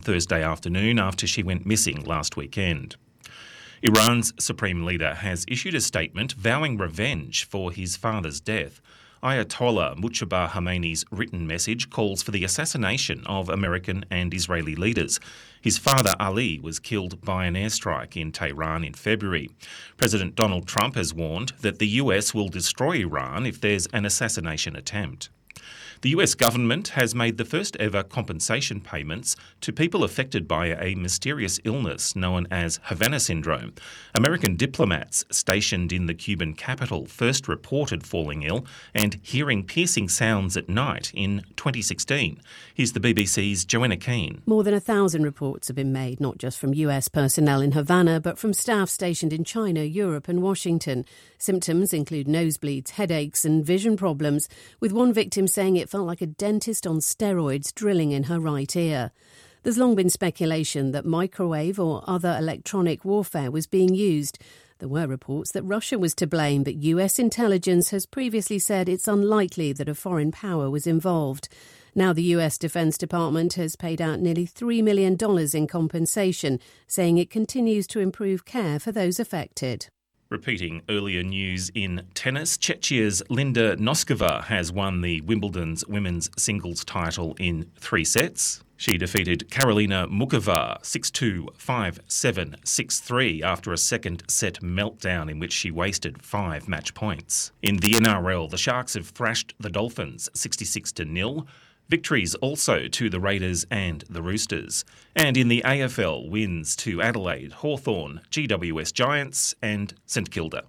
Thursday afternoon after she went missing last weekend. Iran's supreme leader has issued a statement vowing revenge for his father's death. Ayatollah Mujtaba Khamenei's written message calls for the assassination of American and Israeli leaders. His father Ali was killed by an airstrike in Tehran in February. President Donald Trump has warned that the US will destroy Iran if there's an assassination attempt. The US government has made the first ever compensation payments to people affected by a mysterious illness known as Havana syndrome. American diplomats stationed in the Cuban capital first reported falling ill and hearing piercing sounds at night in 2016. Here's the BBC's Joanna Keane. More than 1,000 reports have been made, not just from US personnel in Havana, but from staff stationed in China, Europe and Washington. Symptoms include nosebleeds, headaches and vision problems, with one victim saying it felt like a dentist on steroids drilling in her right ear. There's long been speculation that microwave or other electronic warfare was being used. There were reports that Russia was to blame, but US intelligence has previously said it's unlikely that a foreign power was involved. Now the US Defense Department has paid out nearly $3 million in compensation, saying it continues to improve care for those affected. Repeating earlier news in tennis, Czechia's Linda Noskova has won the Wimbledon's women's singles title in 3 sets. She defeated Karolina Muchova 6-2, 5-7, 6-3 after a second set meltdown in which she wasted 5 match points. In the NRL, the Sharks have thrashed the Dolphins 66-0. Victories also to the Raiders and the Roosters. And in the AFL, wins to Adelaide, Hawthorn, GWS Giants and St Kilda.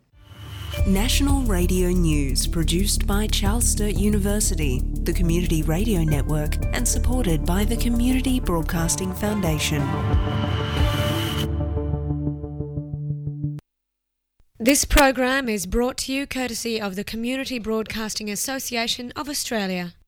National Radio News, produced by Charles Sturt University, the Community Radio Network, and supported by the Community Broadcasting Foundation. This program is brought to you courtesy of the Community Broadcasting Association of Australia.